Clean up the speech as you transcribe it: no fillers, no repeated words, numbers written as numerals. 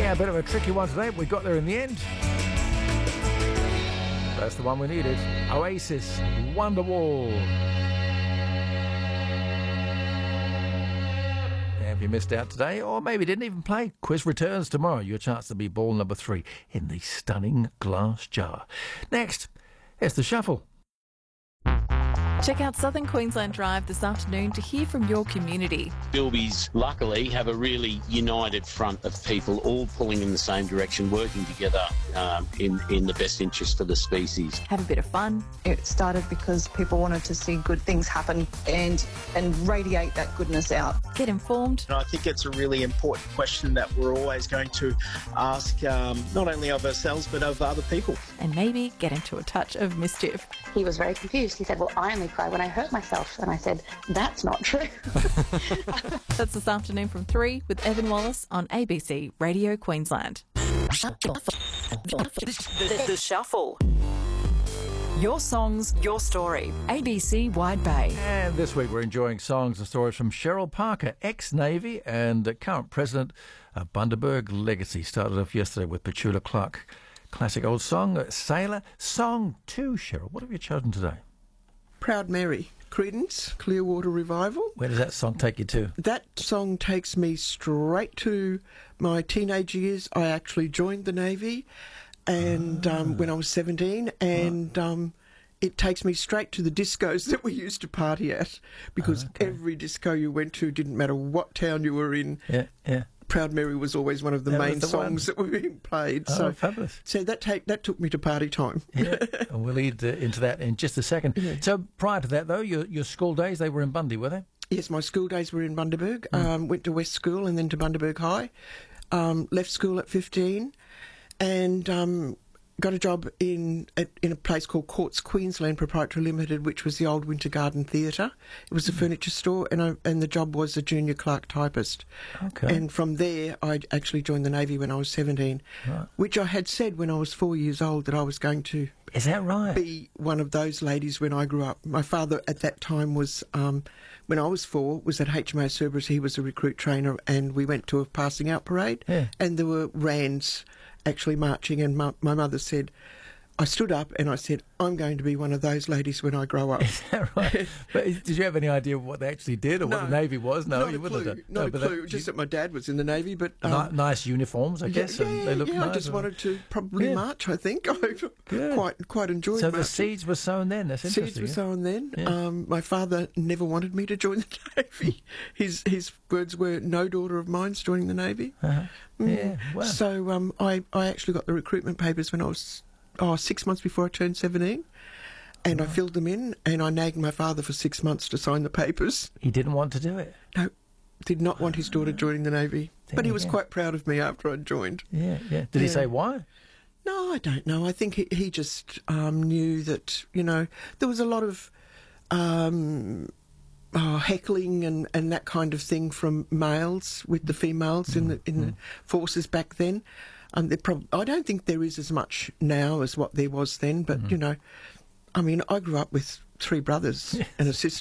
Yeah, a bit of a tricky one today, but we got there in the end. That's the one we needed. Oasis, Wonderwall. Have you missed out today, or maybe didn't even play? Quiz returns tomorrow. Your chance to be ball number 3 in the stunning glass jar. Next, it's the shuffle. Check out Southern Queensland Drive this afternoon to hear from your community. Bilbies, luckily, have a really united front of people all pulling in the same direction, working together in the best interest of the species. Have a bit of fun. It started because people wanted to see good things happen and radiate that goodness out. Get informed. And I think it's a really important question that we're always going to ask, not only of ourselves but of other people. And maybe get into a touch of mischief. He was very confused. He said, well, I only cry when I hurt myself. And I said, that's not true. That's this afternoon from 3 with Evan Wallace on ABC Radio Queensland. The Shuffle. Your songs, your story. ABC Wide Bay. And this week we're enjoying songs and stories from Cheryl Parker, ex-Navy and current president of Bundaberg Legacy. Started off yesterday with Petula Clark. Classic old song, Sailor. Song 2, Cheryl. What have you chosen today? Proud Mary, Creedence, Clearwater Revival. Where does that song take you to? That song takes me straight to my teenage years. I actually joined the Navy and when I was 17, and it takes me straight to the discos that we used to party at, because every disco you went to, didn't matter what town you were in, Proud Mary was always one of the main songs that were being played. Oh, so fabulous. So that took me to party time. Yeah, and we'll lead into that in just a second. Yeah. So prior to that, though, your school days, they were in Bundy, were they? Yes, my school days were in Bundaberg. Went to West School and then to Bundaberg High. Left school at 15 and got a job in a place called Courts Queensland Proprietary Limited, which was the old Winter Garden Theatre. It was a furniture store, and the job was a junior clerk typist. Okay. And from there, I actually joined the Navy when I was 17, which I had said when I was 4 years old that I was going to. Is that right? Be one of those ladies when I grew up. My father at that time was, when I was 4, was at HMO Cerberus. He was a recruit trainer, and we went to a passing out parade, and there were rands actually marching, and my mother said, I stood up and I said, I'm going to be one of those ladies when I grow up. Is that right? But did you have any idea what they actually did or what the Navy was? No, you wouldn't have done. Not a clue, just that my dad was in the Navy. But nice uniforms, I guess. Yeah, and they looked nice. I just wanted to probably march, I think. I quite enjoyed So marching. the seeds were sown then, that's interesting. Seeds were sown then. Yeah. My father never wanted me to join the Navy. His words were, no daughter of mine's joining the Navy. Yeah, wow. So I actually got the recruitment papers when I was 6 months before I turned 17, and I filled them in, and I nagged my father for 6 months to sign the papers. He didn't want to do it? No, did not want his daughter joining the Navy, but he was quite proud of me after I joined. Yeah. Did he say why? No, I don't know. I think he just knew that, there was a lot of heckling and that kind of thing from males with the females in the forces back then. I don't think there is as much now as what there was then, but, I grew up with 3 brothers and a sister.